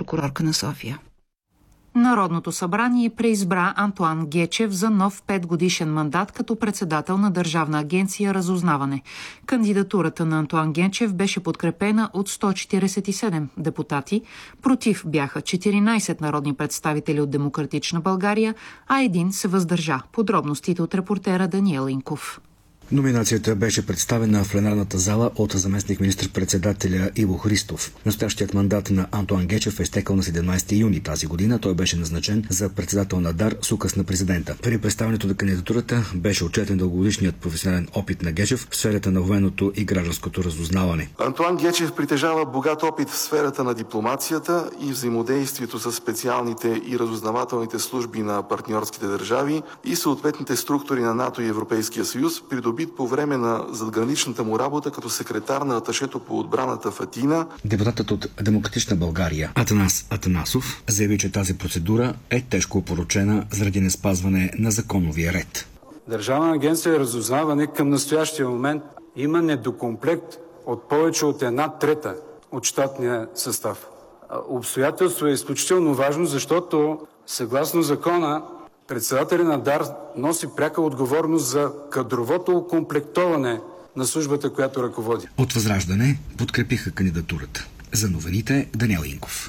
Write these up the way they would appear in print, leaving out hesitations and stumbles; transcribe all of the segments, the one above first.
прокурорка на София. Народното събрание преизбра Антоан Гечев за нов 5-годишен мандат като председател на Държавна агенция Разузнаване. Кандидатурата на Антоан Гечев беше подкрепена от 147 депутати. Против бяха 14 народни представители от Демократична България, а един се въздържа. Подробностите от репортера Даниел Инков. Номинацията беше представена в пленарната зала от заместник министър-председателя Иво Христов. Настоящият мандат на Антоан Гечев е изтекал на 17 юни тази година. Той беше назначен за председател на ДАР с указ на президента. При представянето на кандидатурата беше отчетен дългогодишният професионален опит на Гечев в сферата на военното и гражданското разузнаване. Антоан Гечев притежава богат опит в сферата на дипломацията и взаимодействието с специалните и разузнавателните служби на партньорските държави и съответните структури на НАТО и Европейския съюз, придобит по време на задграничната му работа като секретар на аташето по отбраната в Атина. Депутатът от Демократична България Атанас Атанасов заяви, че тази процедура е тежко опорочена заради неспазване на законовия ред. Държавна агенция Разузнаване към настоящия момент има недокомплект от повече от 1/3 от щатния състав. Обстоятелство е изключително важно, защото съгласно закона председателя на ДАР носи пряка отговорност за кадровото окомплектоване на службата, която ръководи. От Възраждане подкрепиха кандидатурата. За новините Даниел Инков.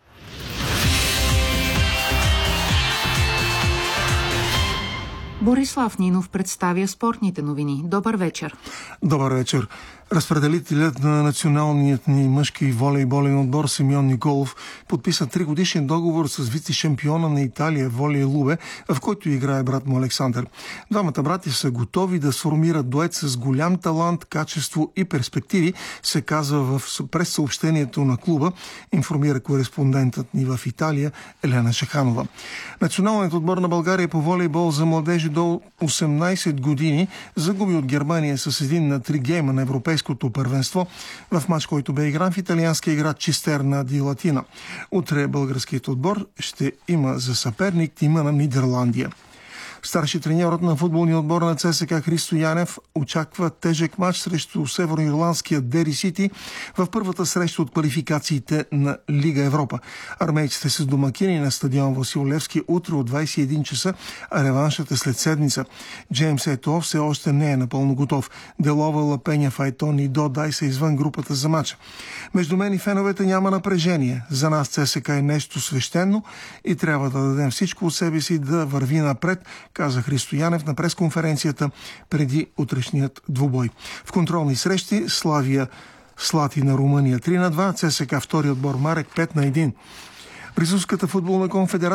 Борислав Нинов представя спортните новини. Добър вечер. Добър вечер. Разпределителят на националният ни мъжки волейболен отбор Симеон Николов подписа 3-годишен договор с вице-шампиона на Италия Волия Лубе, в който играе брат му Александър. Двамата брати са готови да сформират дует с голям талант, качество и перспективи, се казва през съобщението на клуба, информира кореспондентът ни в Италия Елена Шаханова. Националният отбор на България по волейбол за младежи до 18 години загуби от Германия с 1-3 гейма на европейското първенство в мач, който бе игран в италианския град Чистерна ди Латина. Утре българският отбор ще има за съперник тима на Нидерландия. Старши треньорът на футболния отбор на ЦСКА Христо Янев очаква тежък матч срещу североирландския Дери Сити в първата среща от квалификациите на Лига Европа. Армейците са домакини на стадион Васил Левски утре от 21 часа, а реваншът е след седмица. Джеймс Ето все още не е напълно готов. Делова, Лапеня, Файтон и Додай са извън групата за матча. Между мен и феновете няма напрежение. За нас ЦСКА е нещо свещено и трябва да дадем всичко от себе си да върви напред, каза Христо Янев на пресконференцията преди утрешният двубой. В контролни срещи Славия Слатина Румъния 3-2, ЦСКА втори отбор Марек 5-1. Руската футболна конфедерация